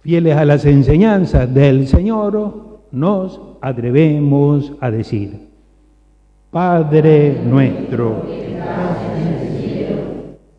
Fieles a las enseñanzas del Señor, nos atrevemos a decir: Padre nuestro, que estás en el